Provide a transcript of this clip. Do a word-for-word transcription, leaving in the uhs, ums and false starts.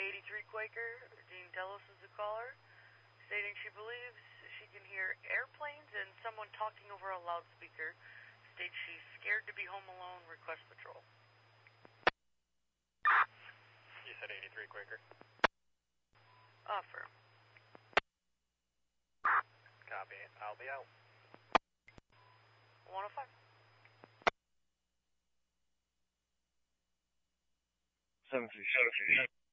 eighty-three Quaker. Dean Delos is the caller, stating she believes she can hear airplanes and someone talking over a loudspeaker. States she's scared to be home alone. Request patrol. You said eighty-three Quaker. Offer. Copy. I'll be out. one oh five. seven three seven.